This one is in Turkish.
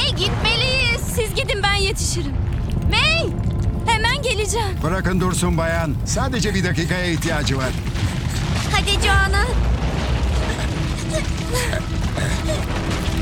May gitmeliyiz. Siz gidin ben yetişirim. May! Hemen geleceğim. Bırakın dursun bayan. Sadece bir dakikaya ihtiyacı var. Hadi Joanna.